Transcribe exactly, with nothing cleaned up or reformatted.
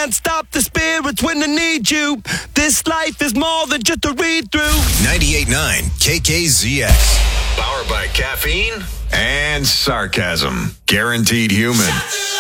can't stop the spirits when they need you. This life is more than just a read-through. ninety-eight point nine K K Z X. Powered by caffeine and sarcasm. Guaranteed human.